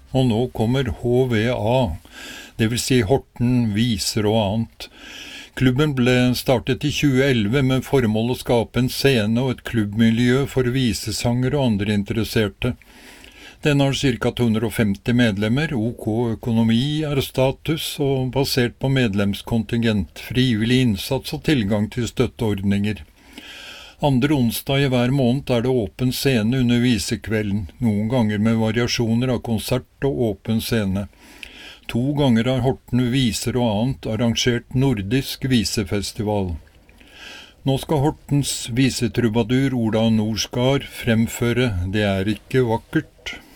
Og nå kommer HVA, det vil si Horten, Viser og annet. Klubben ble startet i 2011 med formål å skape en scene og et klubbmiljø for visesanger og andre interesserte. Den har ca. 250 medlemmer, OK økonomi er status, og basert på medlemskontingent, frivillig innsats og tilgang til støtteordninger. Andre onsdag i hver måned er det åpen scene under visekvelden, noen ganger med variasjoner av konsert og åpen scene. 2 ganger har Horten Viser og annet arrangert nordisk visefestival. Nå skal Hortens visetrubadur Ola Norsgaard fremføre «Det er ikke vakkert».